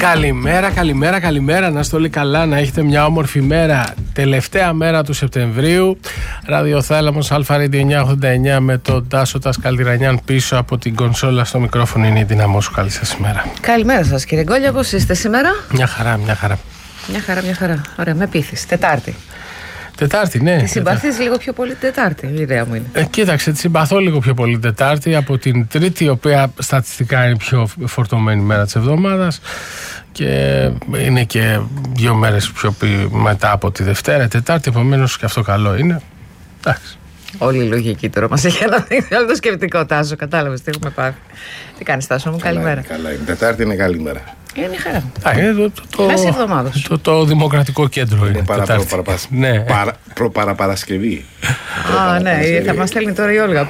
Καλημέρα. Να είστε όλοι καλά, να έχετε μια όμορφη μέρα. Τελευταία μέρα του Σεπτεμβρίου. Ραδιοθάλαμος Αλφα-Radio 989 με τον Τάσο Τασκαλτιρανιάν πίσω από την κονσόλα στο μικρόφωνο. Είναι η δύναμό σου. Καλή σας ημέρα. Καλημέρα σας κύριε Γκόλια, πώς είστε σήμερα? Μια χαρά. Μια χαρά. Ωραία, με πείθεις. Τετάρτη, ναι. Τη συμπαθείς λίγο πιο πολύ Τετάρτη, η ιδέα μου είναι. Κοίταξε, τη συμπαθώ λίγο πιο πολύ Τετάρτη από την Τρίτη, η οποία στατιστικά είναι πιο φορτωμένη μέρα της εβδομάδας και είναι και 2 μέρες πιο μετά από τη Δευτέρα, Τετάρτη, επομένως και αυτό καλό είναι. Εντάξει. Όλη η λογική τώρα μας έχει αναδείξει όλο το σκεπτικό, Τάσο. Κατάλαβες τι έχουμε πάθει. Τι κάνεις, Τάσο μου? Καλημέρα. Καλά, η Τετάρτη είναι καλή μέρα. Είναι μια χαρά. Μέση εβδομάδα. Το δημοκρατικό κέντρο είναι. Ναι. Προπαραπαρασκευή. Ναι, θα μας στέλνει τώρα η Όλγα.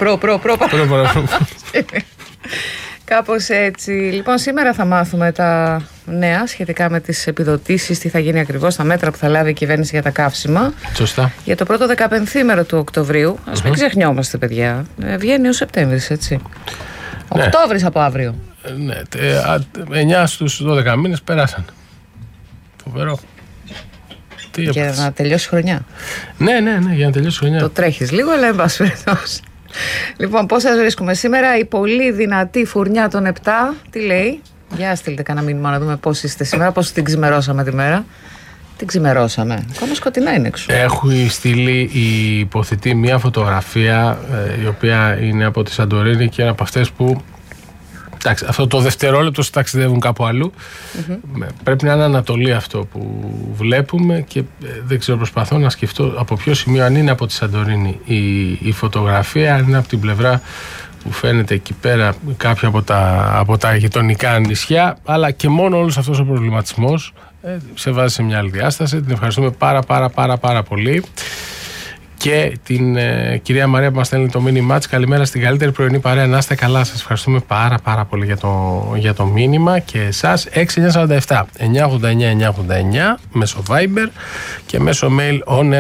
Κάπως έτσι. Λοιπόν, σήμερα θα μάθουμε τα νέα σχετικά με τις επιδοτήσεις, τι θα γίνει ακριβώς, τα μέτρα που θα λάβει η κυβέρνηση για τα καύσιμα. Σωστά. Για το πρώτο 15ήμερο του Οκτωβρίου. Ας μην ξεχνιόμαστε, παιδιά. Βγαίνει ο Σεπτέμβρης, έτσι. Ναι. Οκτώβρης από αύριο. Ναι, 9 στους 12 μήνες περάσαν. Φοβερό. Για να τελειώσει χρονιά. Ναι, για να τελειώσει χρονιά. Το τρέχεις λίγο, αλλά εν πάση περιπτώσει. Λοιπόν, πώς σας βρίσκουμε σήμερα? Η πολύ δυνατή φουρνιά των 7, τι λέει? Για στείλτε κανένα μήνυμα να δούμε πώς είστε σήμερα, πώς την ξημερώσαμε τη μέρα. Την ξημερώσαμε. Ακόμα σκοτεινά είναι έξω. Έχει στείλει η υποθητή μια φωτογραφία η οποία είναι από τη Σαντορίνη και είναι από αυτές που. Εντάξει, αυτό το δευτερόλεπτο ταξιδεύουν κάπου αλλού. Πρέπει να είναι Ανατολή αυτό που βλέπουμε και δεν ξέρω, προσπαθώ να σκεφτώ από ποιο σημείο, αν είναι από τη Σαντορίνη η φωτογραφία, αν είναι από την πλευρά που φαίνεται εκεί πέρα κάποια από τα γειτονικά νησιά, αλλά και μόνο όλος αυτός ο προβληματισμός σε βάζει σε μια άλλη διάσταση. Την ευχαριστούμε πάρα πολύ. Και την κυρία Μαρία που μας στέλνει το μήνυμά της. Καλημέρα στην καλύτερη πρωινή παρέα. Να είστε καλά. Σας ευχαριστούμε πάρα πολύ για το μήνυμα. Και εσάς 6947 989 μέσω Viber και μέσω mail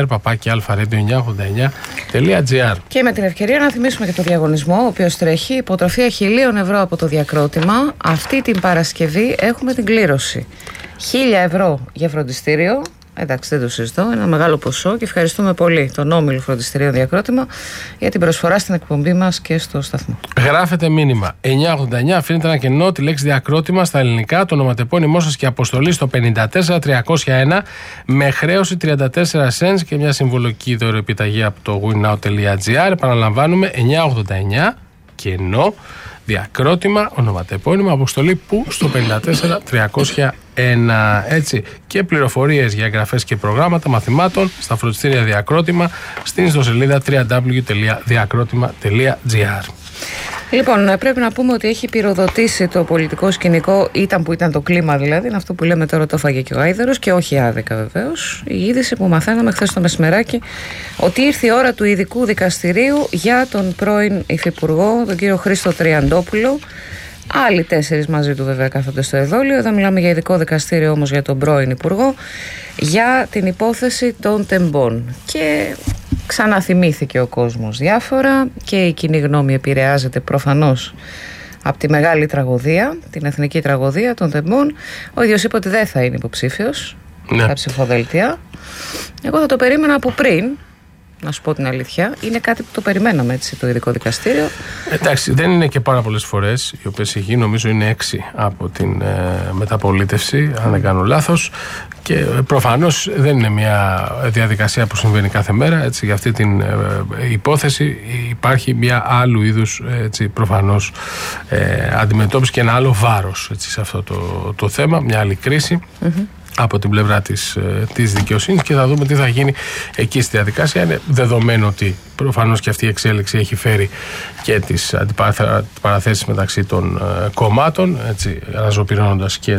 onair@alpha-radio989.gr. Και με την ευκαιρία να θυμίσουμε και το διαγωνισμό, ο οποίος τρέχει. Υποτροφία 1.000 ευρώ από το διακρότημα. Αυτή την Παρασκευή έχουμε την κλήρωση. 1.000 ευρώ για φροντιστήριο. Εντάξει, δεν το συζητώ. Ένα μεγάλο ποσό και ευχαριστούμε πολύ τον Όμιλο Φροντιστηρίων Διακρότημα για την προσφορά στην εκπομπή μας και στο σταθμό. Γράφετε μήνυμα 989, αφήνετε ένα κενό, τη λέξη διακρότημα στα ελληνικά, το ονοματεπώνυμό σας και αποστολή στο 54301 με χρέωση 34 cents και μια συμβολική δωρεοεπιταγή από το winnow.gr. Επαναλαμβάνουμε 989 κενό. Διακρότημα, ονοματεπώνυμα, αποστολή που στο 54301. Έτσι, και πληροφορίες για εγγραφές και προγράμματα μαθημάτων στα φροντιστήρια Διακρότημα στην ιστοσελίδα www.diakrotima.gr. Λοιπόν, πρέπει να πούμε ότι έχει πυροδοτήσει το πολιτικό σκηνικό, που ήταν το κλίμα δηλαδή, είναι αυτό που λέμε τώρα, το φάγε και ο Άιδερος, και όχι άδικα βεβαίως, η είδηση που μαθαίναμε χθες το μεσημεράκι, ότι ήρθε η ώρα του ειδικού δικαστηρίου για τον πρώην υφυπουργό, τον κύριο Χρήστο Τριαντόπουλο. Άλλοι 4 μαζί του βέβαια κάθονται στο εδόλιο. Εδώ μιλάμε για ειδικό δικαστήριο όμως για τον πρώην υπουργό, για την υπόθεση των τεμπών. Και ξαναθυμήθηκε ο κόσμος διάφορα και η κοινή γνώμη επηρεάζεται προφανώς από τη μεγάλη τραγωδία, την εθνική τραγωδία των τεμπών. Ο ίδιος είπε ότι δεν θα είναι υποψήφιος στα ψηφοδέλτια. Εγώ θα το περίμενα από πριν, να σου πω την αλήθεια. Είναι κάτι που το περιμέναμε, έτσι, το ειδικό δικαστήριο. Εντάξει, δεν είναι και πάρα πολλές φορές, οι οποίες έχει, νομίζω είναι 6 από την μεταπολίτευση, αν δεν κάνω λάθος. Και προφανώς δεν είναι μια διαδικασία που συμβαίνει κάθε μέρα. Έτσι, για αυτή την υπόθεση υπάρχει μια άλλου είδους, έτσι, προφανώς αντιμετώπιση και ένα άλλο βάρος, έτσι, σε αυτό το θέμα, μια άλλη κρίση. Από την πλευρά της δικαιοσύνης, και θα δούμε τι θα γίνει εκεί στη διαδικασία. Είναι δεδομένο ότι προφανώς και αυτή η εξέλιξη έχει φέρει και τις αντιπαραθέσεις μεταξύ των κομμάτων, έτσι, αναζωπηρώνοντας και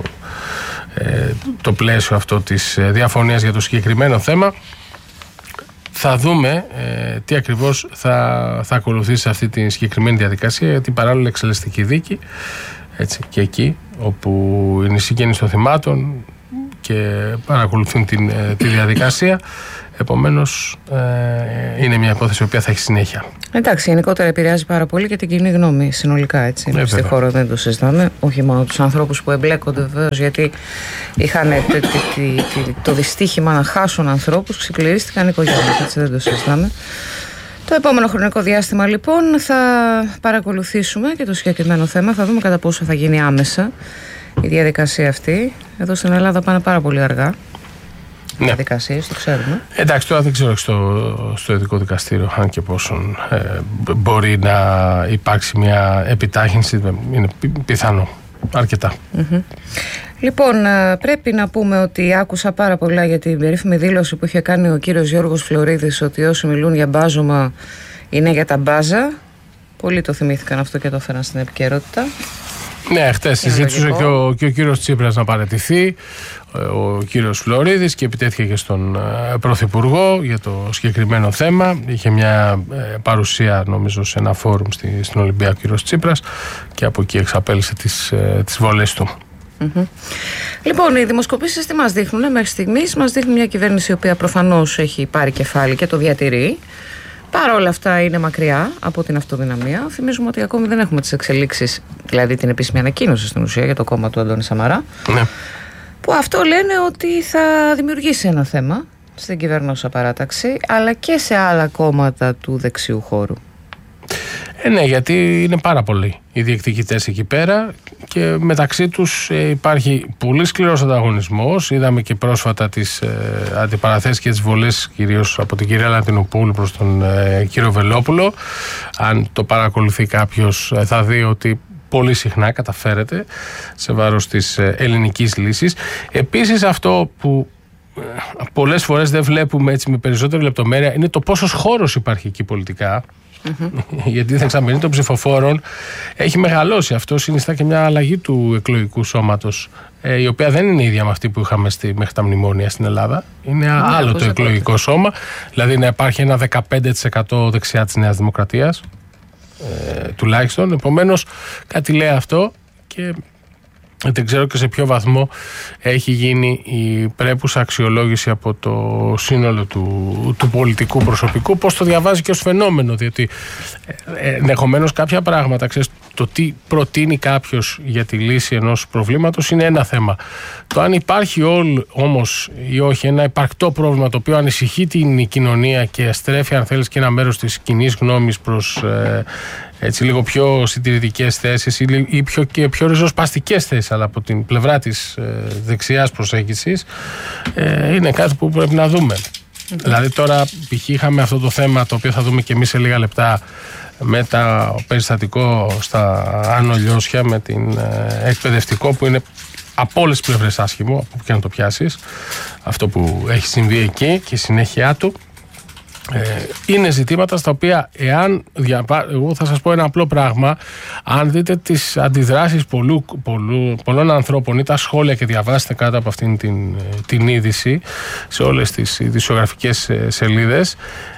το πλαίσιο αυτό της διαφωνίας για το συγκεκριμένο θέμα. Θα δούμε τι ακριβώς θα ακολουθήσει αυτή τη συγκεκριμένη διαδικασία για την παράλληλη εξελεστική δίκη, έτσι, και εκεί όπου είναι η συγγένειες των θυμάτων και παρακολουθούν τη διαδικασία. Επομένως, είναι μια υπόθεση η οποία θα έχει συνέχεια. Εντάξει, γενικότερα επηρεάζει πάρα πολύ και την κοινή γνώμη συνολικά, έτσι. Στη χώρα δεν το συζητάμε. Όχι μόνο τους ανθρώπους που εμπλέκονται, βεβαίως, γιατί είχαν το δυστύχημα να χάσουν ανθρώπους, ξεκληρίστηκαν οικογένειες, έτσι δεν το συζητάμε. Το επόμενο χρονικό διάστημα, λοιπόν, θα παρακολουθήσουμε και το συγκεκριμένο θέμα. Θα δούμε κατά πόσο θα γίνει άμεσα η διαδικασία αυτή. Εδώ στην Ελλάδα πάνε πάρα πολύ αργά. Ναι. Διαδικασίες, το ξέρουμε. Εντάξει, τώρα δεν ξέρω στο ειδικό δικαστήριο αν και πόσον μπορεί να υπάρξει μια επιτάχυνση. Είναι πιθανό. Αρκετά. Λοιπόν, πρέπει να πούμε ότι άκουσα πάρα πολλά για την περίφημη δήλωση που είχε κάνει ο κύριος Γιώργος Φλωρίδης ότι όσοι μιλούν για μπάζωμα είναι για τα μπάζα. Πολλοί το θυμήθηκαν αυτό και το έφεραν στην επικαιρότητα. Ναι, χτες συζήτησε και ο κύριος Τσίπρας να παραιτηθεί, ο κύριος Φλωρίδης, και επιτέθηκε και στον Πρωθυπουργό για το συγκεκριμένο θέμα. Είχε μια παρουσία, νομίζω, σε ένα φόρουμ στην Ολυμπία ο κύριος Τσίπρας και από εκεί εξαπέλυσε τις βολές του. Λοιπόν, οι δημοσκοπήσεις τι μας δείχνουν μέχρι στιγμής? Μας δείχνουν μια κυβέρνηση η οποία προφανώς έχει πάρει κεφάλι και το διατηρεί. Παρ' όλα αυτά είναι μακριά από την αυτοδυναμία. Θυμίζουμε ότι ακόμη δεν έχουμε τις εξελίξεις, δηλαδή την επίσημη ανακοίνωση στην ουσία για το κόμμα του Αντώνη Σαμαρά. Ναι. Που αυτό λένε ότι θα δημιουργήσει ένα θέμα στην κυβερνόσα παράταξη, αλλά και σε άλλα κόμματα του δεξιού χώρου. Ναι, γιατί είναι πάρα πολλοί οι διεκδικητές εκεί πέρα και μεταξύ τους υπάρχει πολύ σκληρός ανταγωνισμός. Είδαμε και πρόσφατα τις αντιπαραθέσεις και τις βολές, κυρίως από την κυρία Λατινοπούλου προς τον κύριο Βελόπουλο. Αν το παρακολουθεί κάποιος θα δει ότι πολύ συχνά καταφέρεται σε βάρος της ελληνικής λύσης. Επίσης, αυτό που πολλές φορές δεν βλέπουμε έτσι με περισσότερη λεπτομέρεια είναι το πόσος χώρος υπάρχει εκεί πολιτικά. Γιατί η δεξαμενή των ψηφοφόρων έχει μεγαλώσει. Αυτό συνιστά και μια αλλαγή του εκλογικού σώματος, η οποία δεν είναι ίδια με αυτή που είχαμε μέχρι τα μνημόνια στην Ελλάδα. Είναι άλλο το εκλογικό σώμα. Δηλαδή να υπάρχει ένα 15% δεξιά της Νέας Δημοκρατίας, τουλάχιστον. Επομένως, κάτι λέει αυτό και δεν ξέρω και σε ποιο βαθμό έχει γίνει η πρέπουσα αξιολόγηση από το σύνολο του πολιτικού προσωπικού, πώς το διαβάζει και ως φαινόμενο, διότι ενδεχομένως κάποια πράγματα, ξέρεις, το τι προτείνει κάποιος για τη λύση ενός προβλήματος είναι ένα θέμα. Το αν υπάρχει όμως ή όχι ένα υπαρκτό πρόβλημα το οποίο ανησυχεί την κοινωνία και στρέφει, αν θέλεις, και ένα μέρος της κοινής γνώμης προς έτσι λίγο πιο συντηρητικές θέσεις ή πιο ριζοσπαστικές θέσεις, αλλά από την πλευρά της δεξιάς προσέγγισης, είναι κάτι που πρέπει να δούμε. Δηλαδή τώρα π.χ. είχαμε αυτό το θέμα το οποίο θα δούμε και εμείς σε λίγα λεπτά με το περιστατικό στα Άνω Λιώσια με την εκπαιδευτικό, που είναι από όλες τις πλευρές άσχημο, από που και να το πιάσεις, αυτό που έχει συμβεί εκεί και η συνέχεια του. Είναι ζητήματα στα οποία, εγώ θα σας πω ένα απλό πράγμα, αν δείτε τις αντιδράσεις πολλών ανθρώπων ή τα σχόλια και διαβάσετε κάτω από αυτήν την είδηση σε όλες τις ειδησιογραφικές σελίδες,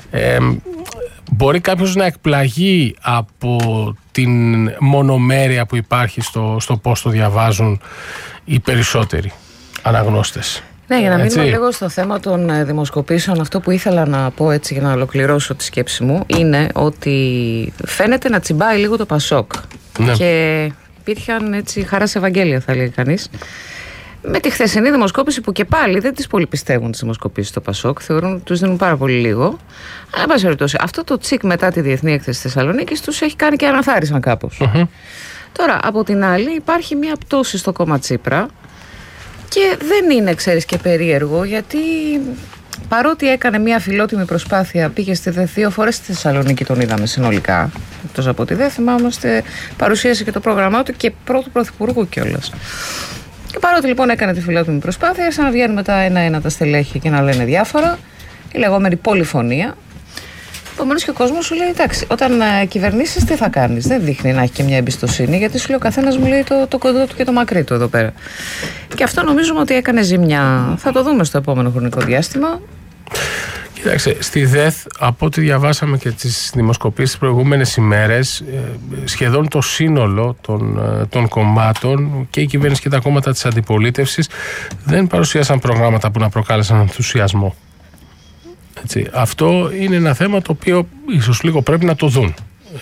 μπορεί κάποιος να εκπλαγεί από την μονομέρεια που υπάρχει στο πώς το διαβάζουν οι περισσότεροι αναγνώστες. Ναι, για να μείνουμε λίγο στο θέμα των δημοσκοπήσεων, αυτό που ήθελα να πω έτσι για να ολοκληρώσω τη σκέψη μου είναι ότι φαίνεται να τσιμπάει λίγο το Πασόκ. Ναι. Και υπήρχαν έτσι χαρά σε Ευαγγέλια, θα λέει κανείς. Με τη χθεσινή δημοσκόπηση που και πάλι δεν τις πολύ πιστεύουν τις δημοσκοπήσεις στο Πασόκ, θεωρούν ότι τους δίνουν πάρα πολύ λίγο. Αλλά εν πάση περιπτώσει, αυτό το τσικ μετά τη Διεθνή Έκθεση της Θεσσαλονίκης τους έχει κάνει και αναθάρισαν κάπως. Τώρα, από την άλλη, υπάρχει μια πτώση στο κόμμα Τσίπρα. Και δεν είναι, ξέρεις, και περίεργο, γιατί παρότι έκανε μια φιλότιμη προσπάθεια, πήγε στη ΔΕΘ 2 φορές στη Θεσσαλονίκη, τον είδαμε συνολικά. Εκτός από τη ΔΕΘ, θυμάμαστε, παρουσίασε και το πρόγραμμά του και πρώτου πρωθυπουργού κιόλας. Και παρότι λοιπόν έκανε τη φιλότιμη προσπάθεια, σαν να βγαίνουν μετά ένα-ένα τα στελέχη και να λένε διάφορα, η λεγόμενη πολυφωνία. Επομένως και ο κόσμος σου λέει: εντάξει, όταν κυβερνήσεις, τι θα κάνεις? Δεν δείχνει να έχει και μια εμπιστοσύνη, γιατί σου λέει ο καθένας μου λέει το κοντό του και το μακρύ του εδώ πέρα. Και αυτό νομίζουμε ότι έκανε ζημιά. Θα το δούμε στο επόμενο χρονικό διάστημα. Κοίταξε, στη ΔΕΘ, από ό,τι διαβάσαμε και τις δημοσκοπήσεις τις προηγούμενες ημέρες, σχεδόν το σύνολο των κομμάτων και η κυβέρνηση και τα κόμματα της αντιπολίτευσης δεν παρουσίασαν προγράμματα που να προκάλεσαν ενθουσιασμό. Έτσι, αυτό είναι ένα θέμα το οποίο ίσως λίγο πρέπει να το δουν.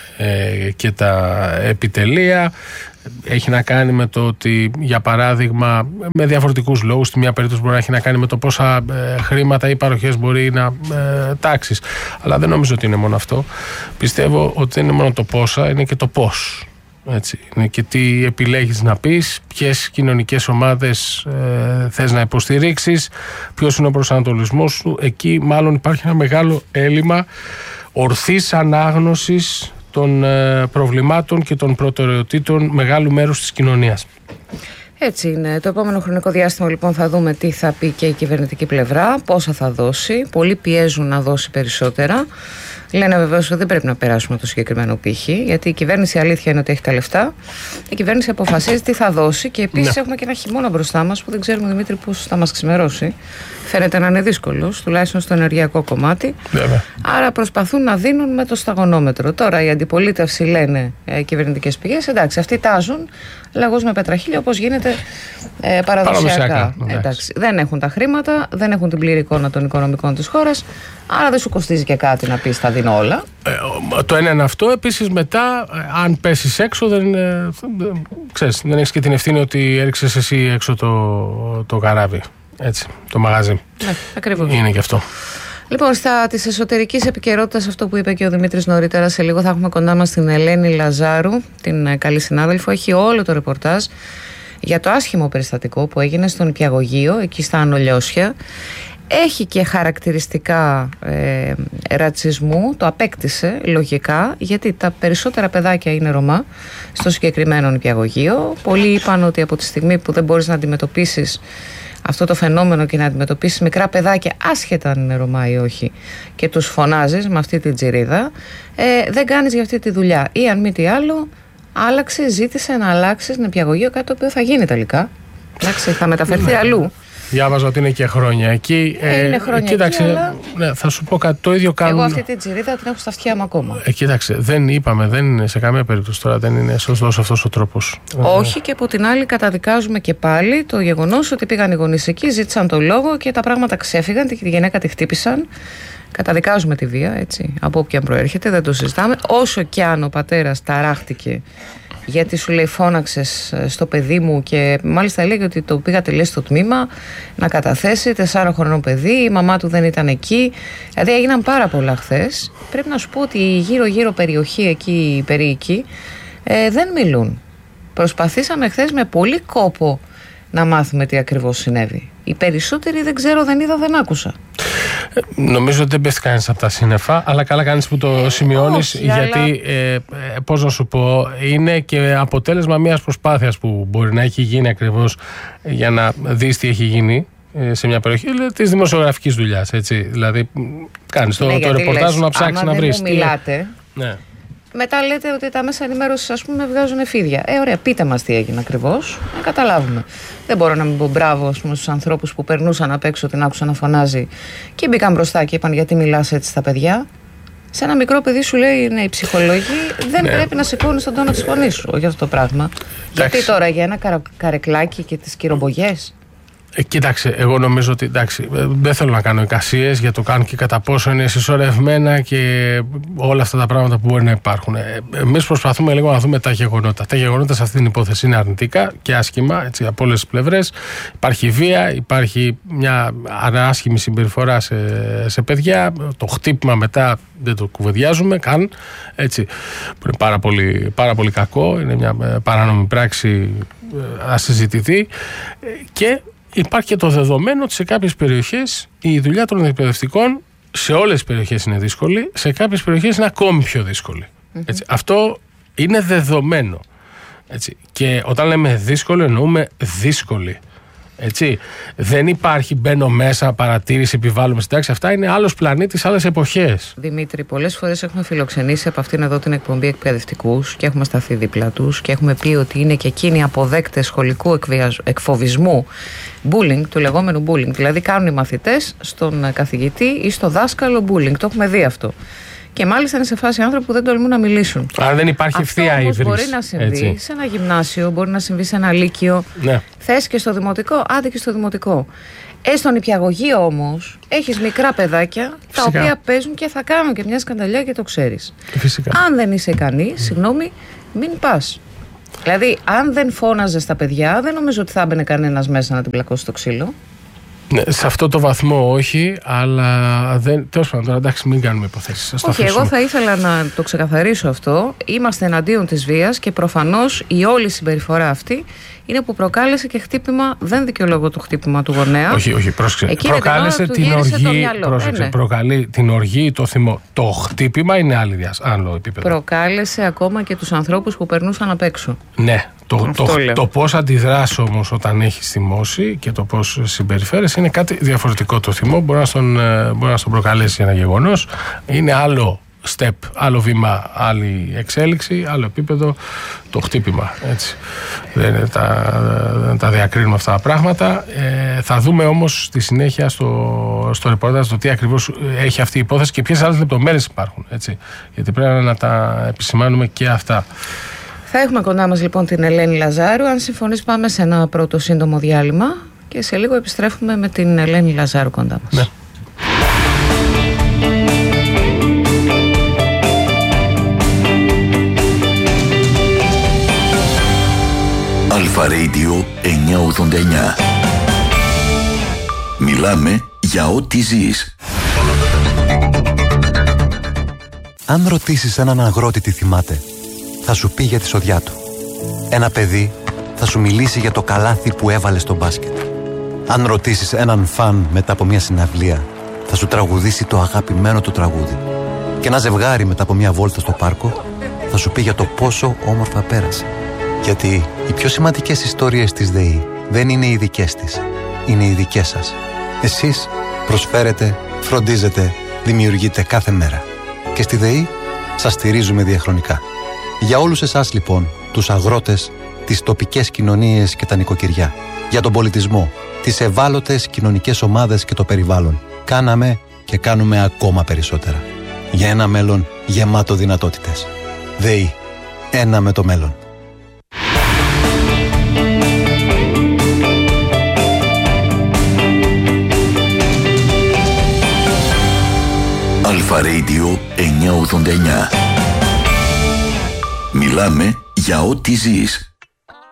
Και τα επιτελεία έχει να κάνει με το ότι, για παράδειγμα, με διαφορετικούς λόγους, στη μία περίπτωση μπορεί να έχει να κάνει με το πόσα χρήματα ή παροχές μπορεί να τάξεις. Αλλά δεν νομίζω ότι είναι μόνο αυτό. Πιστεύω ότι δεν είναι μόνο το πόσα, είναι και το πώς. Έτσι. Είναι και τι επιλέγεις να πεις, ποιες κοινωνικές ομάδες θες να υποστηρίξεις, ποιος είναι ο προσανατολισμός σου. Εκεί μάλλον υπάρχει ένα μεγάλο έλλειμμα ορθής ανάγνωσης των προβλημάτων και των προτεραιοτήτων μεγάλου μέρους της κοινωνίας. Έτσι είναι. Το επόμενο χρονικό διάστημα λοιπόν θα δούμε τι θα πει και η κυβερνητική πλευρά, πόσα θα δώσει. Πολλοί πιέζουν να δώσει περισσότερα. Λένε βεβαίως ότι δεν πρέπει να περάσουμε το συγκεκριμένο πύχη, γιατί η κυβέρνηση, η αλήθεια είναι ότι έχει τα λεφτά. Η κυβέρνηση αποφασίζει τι θα δώσει και επίσης έχουμε και ένα χειμώνα μπροστά μας που δεν ξέρουμε, Δημήτρη, πώς θα μας ξημερώσει. Φαίνεται να είναι δύσκολο, τουλάχιστον στο ενεργειακό κομμάτι. Βέβαια. Άρα προσπαθούν να δίνουν με το σταγονόμετρο. Τώρα η αντιπολίτευση, λένε οι κυβερνητικές πηγές, εντάξει, αυτοί τάζουν λαγός με πετραχίλια όπως γίνεται παραδοσιακά. Εντάξει, δεν έχουν τα χρήματα, δεν έχουν την πλήρη εικόνα των οικονομικών της χώρας, άρα δεν σου κοστίζει και κάτι να πεις θα δίνω όλα. Το ένα είναι αυτό. Επίσης μετά, αν πέσεις έξω, δεν έχεις και την ευθύνη ότι έριξες εσύ έξω το καράβι. Έτσι, το μαγαζί. Ναι, ακριβώς. Είναι και αυτό. Λοιπόν, στα της εσωτερικής επικαιρότητας, αυτό που είπε και ο Δημήτρης νωρίτερα, σε λίγο θα έχουμε κοντά μας την Ελένη Λαζάρου, την καλή συνάδελφο. Έχει όλο το ρεπορτάζ για το άσχημο περιστατικό που έγινε στον Νηπιαγωγείο, εκεί στα Ανολιώσια. Έχει και χαρακτηριστικά ρατσισμού, το απέκτησε λογικά, γιατί τα περισσότερα παιδάκια είναι Ρωμά στο συγκεκριμένο νηπιαγωγείο. Πολλοί είπαν ότι από τη στιγμή που δεν μπορείς να αντιμετωπίσεις αυτό το φαινόμενο και να αντιμετωπίσεις μικρά παιδάκια, άσχετα αν είναι Ρωμά ή όχι, και τους φωνάζεις με αυτή την τζιρίδα, δεν κάνεις για αυτή τη δουλειά. Ή αν μη τι άλλο, ζήτησε να αλλάξεις νηπιαγωγείο, κάτι το οποίο θα γίνει τελικά. Εντάξει, θα μεταφερθεί αλλού. Διάβαζα ότι είναι και χρόνια εκεί. Είναι χρόνια κοίταξε, εκεί, αλλά... ναι, θα σου πω κάτι, το ίδιο κάνουν. Εγώ αυτή την τζιρίδα την έχω στα αυτιά μου ακόμα. Κοίταξε, δεν είναι σε καμία περίπτωση τώρα, δεν είναι σωστός αυτός ο τρόπος. Όχι, και από την άλλη καταδικάζουμε και πάλι το γεγονός ότι πήγαν οι γονείς εκεί, ζήτησαν το λόγο και τα πράγματα ξέφυγαν και τη γυναίκα τη χτύπησαν. Καταδικάζουμε τη βία, έτσι, από όποια προέρχεται, δεν το συζητάμε. Όσο κι αν ο πατέρας ταράχτηκε, γιατί σου λέει φώναξες στο παιδί μου, και μάλιστα έλεγε ότι το πήγατε, λέει, στο τμήμα να καταθέσει, 4χρονο παιδί, η μαμά του δεν ήταν εκεί. Δηλαδή έγιναν πάρα πολλά χθες. Πρέπει να σου πω ότι η γύρω περιοχή εκεί, η περίοικη, δεν μιλούν. Προσπαθήσαμε χθες με πολύ κόπο να μάθουμε τι ακριβώς συνέβη. Οι περισσότεροι δεν ξέρω, δεν είδα, δεν άκουσα. Νομίζω ότι δεν πέφτει κανείς από τα σύννεφα, αλλά καλά κάνεις που το σημειώνεις, γιατί πώς να σου πω, είναι και αποτέλεσμα μιας προσπάθειας που μπορεί να έχει γίνει ακριβώς για να δεις τι έχει γίνει σε μια περιοχή της δημοσιογραφικής δουλειάς. Έτσι. Δηλαδή κάνεις το ρεπορτάζ να ψάξεις να βρεις. Αν δεν μου μιλάτε, ναι. Μετά λέτε ότι τα μέσα ενημέρωσης, ας πούμε, βγάζουν εφίδια. Ωραία, πείτε μας τι έγινε ακριβώς, να καταλάβουμε. Δεν μπορώ να μην πω μπράβο, ας πούμε, στους ανθρώπους που περνούσαν απ' έξω, την άκουσαν να φωνάζει και μπήκαν μπροστά και είπαν γιατί μιλάς έτσι στα παιδιά. Σε ένα μικρό παιδί σου λέει, ναι, οι ψυχολόγοι δεν πρέπει να σηκώνεις τον τόνο της φωνής σου για αυτό το πράγμα. Γιατί τώρα για ένα καρεκλάκι και τις κυρομπογιές. Κοίταξε, εγώ νομίζω ότι δεν θέλω να κάνω εικασίες για το καν και κατά πόσο είναι συσσωρευμένα και όλα αυτά τα πράγματα που μπορεί να υπάρχουν. Εμείς προσπαθούμε λίγο να δούμε τα γεγονότα. Τα γεγονότα σε αυτή την υπόθεση είναι αρνητικά και άσχημα, έτσι, από όλες τις πλευρές. Υπάρχει βία, υπάρχει μια άσχημη συμπεριφορά σε παιδιά. Το χτύπημα μετά δεν το κουβεντιάζουμε καν. Έτσι, που είναι πάρα πολύ κακό. Είναι μια παράνομη πράξη, ασυζητητή. Και υπάρχει και το δεδομένο ότι σε κάποιες περιοχές η δουλειά των εκπαιδευτικών, σε όλες τις περιοχές είναι δύσκολη, σε κάποιες περιοχές είναι ακόμη πιο δύσκολη. Έτσι. Αυτό είναι δεδομένο. Έτσι. Και όταν λέμε δύσκολο, εννοούμε δύσκολη. Έτσι. Δεν υπάρχει μπαίνω μέσα, παρατήρηση, επιβάλλουμε στην τάξη. Αυτά είναι άλλος πλανήτης, άλλες εποχές. Δημήτρη, πολλές φορές έχουμε φιλοξενήσει από αυτήν εδώ την εκπομπή εκπαιδευτικούς και έχουμε σταθεί δίπλα τους και έχουμε πει ότι είναι και εκείνοι αποδέκτες σχολικού εκφοβισμού, bullying, του λεγόμενου bullying. Δηλαδή κάνουν οι μαθητές στον καθηγητή ή στο δάσκαλο bullying. Το έχουμε δει αυτό. Και μάλιστα είναι σε φάση άνθρωποι που δεν τολμούν να μιλήσουν. Αν δεν υπάρχει ευθεία ύβρις. Μπορεί να συμβεί σε ένα γυμνάσιο, μπορεί να συμβεί σε ένα λύκειο. Ναι. Θες και στο δημοτικό, άντε και στο δημοτικό. Στον νηπιαγωγείο όμως έχεις μικρά παιδάκια τα οποία παίζουν και θα κάνουν και μια σκανταλιά και το ξέρεις. Φυσικά. Αν δεν είσαι ικανή, συγγνώμη, μην πας. Δηλαδή, αν δεν φώναζες τα παιδιά, δεν νομίζω ότι θα έμπαινε κανένας μέσα να την πλακώσει στο ξύλο. Ναι, σε αυτό το βαθμό όχι, αλλά τέλος πάντων, τώρα εντάξει, μην κάνουμε υποθέσεις. Όχι, εγώ θα ήθελα να το ξεκαθαρίσω αυτό. Είμαστε εναντίον της βίας και προφανώς η όλη συμπεριφορά αυτή είναι που προκάλεσε και χτύπημα. Δεν δικαιολογώ το χτύπημα του γονέα. Όχι, πρόσεξε. Προκάλεσε την οργή. Πρόσεξε, προκαλεί την οργή, το θυμό. Το χτύπημα είναι άλλο επίπεδο. Προκάλεσε ακόμα και τους ανθρώπους που περνούσαν απ' έξω. Ναι. Το πώς αντιδράς όμως όταν έχεις θυμώσει και το πώς συμπεριφέρεσαι είναι κάτι διαφορετικό. Το θυμό μπορεί να στον προκαλέσει ένα γεγονός. Είναι άλλο step, άλλο βήμα, άλλη εξέλιξη, άλλο επίπεδο το χτύπημα. Έτσι. Δεν τα διακρίνουμε αυτά τα πράγματα. Θα δούμε όμως στη συνέχεια στο ρεπορτάζ το τι ακριβώς έχει αυτή η υπόθεση και ποιες άλλες λεπτομέρειες υπάρχουν. Έτσι. Γιατί πρέπει να τα επισημάνουμε και αυτά. Θα έχουμε κοντά μας λοιπόν την Ελένη Λαζάρου. Αν συμφωνείς πάμε σε ένα πρώτο σύντομο διάλειμμα και σε λίγο επιστρέφουμε με την Ελένη Λαζάρου κοντά μας. Ναι. Αλφα Radio 989. Μιλάμε για ό,τι ζεις. Αν ρωτήσεις έναν αγρότη τι θυμάται, θα σου πει για τη σοδιά του. Ένα παιδί θα σου μιλήσει για το καλάθι που έβαλε στο μπάσκετ. Αν ρωτήσεις έναν φαν μετά από μια συναυλία, θα σου τραγουδήσει το αγαπημένο του τραγούδι. Και ένα ζευγάρι μετά από μια βόλτα στο πάρκο θα σου πει για το πόσο όμορφα πέρασε. Γιατί οι πιο σημαντικές ιστορίες της ΔΕΗ δεν είναι οι δικές της, είναι οι δικές σας. Εσείς προσφέρετε, φροντίζετε, δημιουργείτε κάθε μέρα. Και στη ΔΕΗ σας στηρίζουμε διαχρονικά. Για όλους εσάς λοιπόν, τους αγρότες, τις τοπικές κοινωνίες και τα νοικοκυριά, για τον πολιτισμό, τις ευάλωτες κοινωνικές ομάδες και το περιβάλλον, κάναμε και κάνουμε ακόμα περισσότερα. Για ένα μέλλον γεμάτο δυνατότητες. ΔΕΗ. Ένα με το μέλλον. Αλφα Radio 989. Μιλάμε για ό,τι ζεις.